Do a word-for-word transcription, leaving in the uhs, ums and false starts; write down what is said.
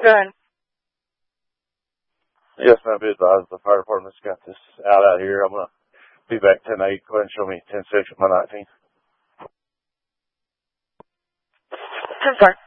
Go ahead. Yes, ma'am. Be advised, the fire department's got this out out here. I'm going to be back ten eight. Go ahead and show me ten six at my nineteen. I'm sorry.